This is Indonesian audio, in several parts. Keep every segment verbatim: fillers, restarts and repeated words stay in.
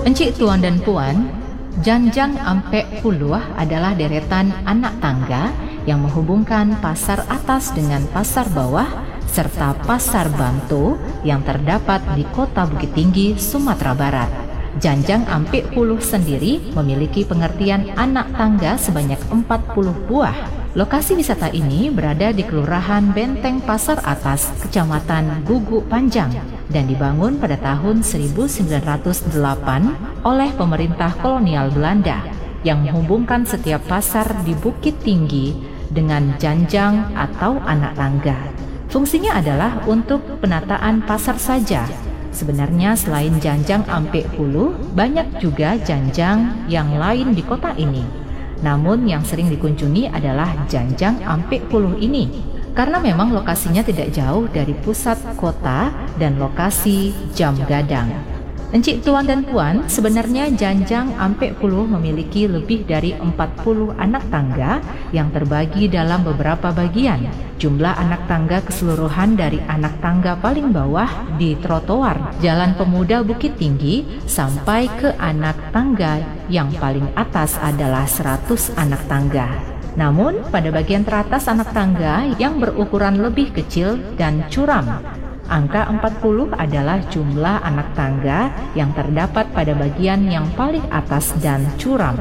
Encik Tuan dan Puan, Janjang Ampek Puluh adalah deretan anak tangga yang menghubungkan pasar atas dengan pasar bawah serta pasar Banto yang terdapat di Kota Bukit Tinggi, Sumatera Barat. Janjang Ampek Puluh sendiri memiliki pengertian anak tangga sebanyak empat puluh buah. Lokasi wisata ini berada di Kelurahan Benteng Pasar Atas, Kecamatan Guguk Panjang, dan dibangun pada tahun seribu sembilan ratus delapan oleh pemerintah kolonial Belanda yang menghubungkan setiap pasar di Bukit Tinggi dengan janjang atau anak tangga. Fungsinya adalah untuk penataan pasar saja. Sebenarnya selain Janjang Ampek Puluh, banyak juga janjang yang lain di kota ini. Namun yang sering dikunjungi adalah Janjang Ampek Puluh ini, karena memang lokasinya tidak jauh dari pusat kota dan lokasi jam gadang. Encik Tuan dan Puan, sebenarnya Janjang Ampek Puluh memiliki lebih dari empat puluh anak tangga yang terbagi dalam beberapa bagian. Jumlah anak tangga keseluruhan dari anak tangga paling bawah di trotoar Jalan Pemuda Bukit Tinggi sampai ke anak tangga yang paling atas adalah seratus anak tangga. Namun pada bagian teratas anak tangga yang berukuran lebih kecil dan curam, angka empat puluh adalah jumlah anak tangga yang terdapat pada bagian yang paling atas dan curam.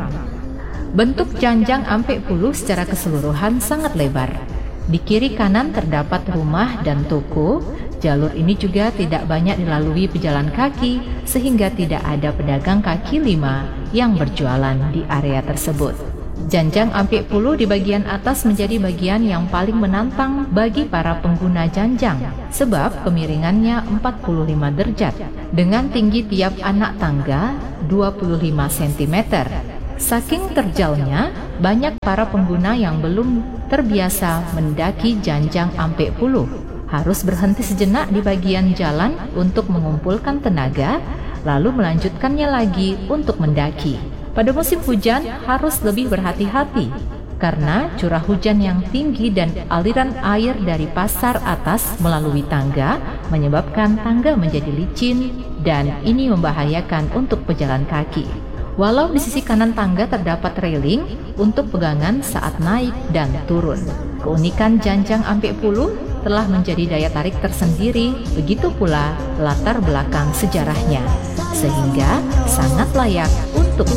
Bentuk Janjang Ampek Puluh secara keseluruhan sangat lebar. Di kiri kanan terdapat rumah dan toko. Jalur ini juga tidak banyak dilalui pejalan kaki, sehingga tidak ada pedagang kaki lima yang berjualan di area tersebut. Janjang Ampek Puluh di bagian atas menjadi bagian yang paling menantang bagi para pengguna janjang, sebab kemiringannya empat puluh lima derajat dengan tinggi tiap anak tangga dua puluh lima sentimeter. Saking terjalnya, banyak para pengguna yang belum terbiasa mendaki Janjang Ampek Puluh harus berhenti sejenak di bagian jalan untuk mengumpulkan tenaga, lalu melanjutkannya lagi untuk mendaki. Pada musim hujan harus lebih berhati-hati karena curah hujan yang tinggi dan aliran air dari pasar atas melalui tangga menyebabkan tangga menjadi licin dan ini membahayakan untuk pejalan kaki. Walau di sisi kanan tangga terdapat railing untuk pegangan saat naik dan turun. Keunikan Janjang Ampek Puluh telah menjadi daya tarik tersendiri, begitu pula latar belakang sejarahnya, sehingga sangat layak untuk